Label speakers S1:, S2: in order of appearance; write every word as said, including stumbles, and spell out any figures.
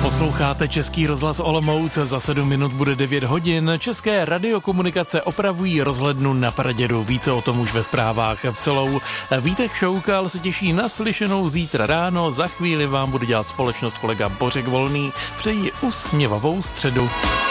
S1: Posloucháte Český rozhlas Olomouc, za sedm minut bude devět hodin. České radiokomunikace opravují rozhlednu na Pradědu. Více o tom už ve zprávách v celou. Vítek Šoukal se těší na slyšenou zítra ráno. Za chvíli vám bude dělat společnost kolega Bořek Volný. Přeji usměvavou středu.